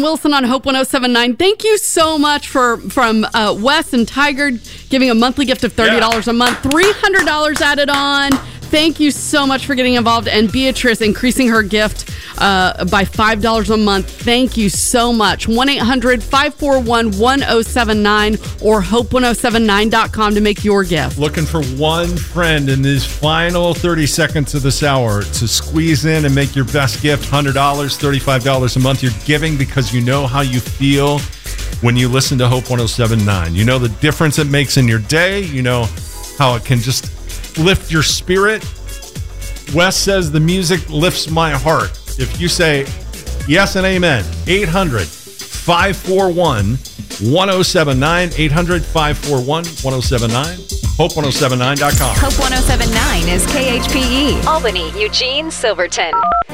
Wilson on Hope 107.9. Thank you so much from Wes and Tiger giving a monthly gift of $30 a month, $300 added on. Thank you so much for getting involved. And Beatrice increasing her gift by $5 a month. Thank you so much. 1-800-541-1079 or hope1079.com to make your gift. Looking for one friend in these final 30 seconds of this hour to squeeze in and make your best gift. $100, $35 a month. You're giving because you know how you feel when you listen to Hope 107.9. You know the difference it makes in your day. You know how it can just lift your spirit. Wes says the music lifts my heart. If you say yes and amen, 800-541-1079, 800-541-1079, hope1079.com. Hope 107.9 is KHPE, Albany, Eugene, Silverton.